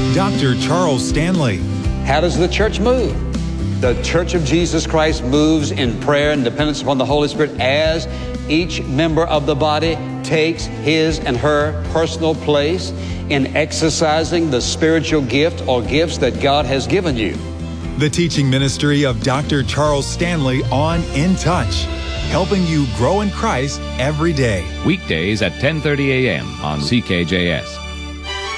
Dr. Charles Stanley. How does the church move? The Church of Jesus Christ moves in prayer and dependence upon the Holy Spirit as each member of the body takes his and her personal place in exercising the spiritual gift or gifts that God has given you. The teaching ministry of Dr. Charles Stanley on In Touch, helping you grow in Christ every day. Weekdays at 10:30 a.m. on CKJS.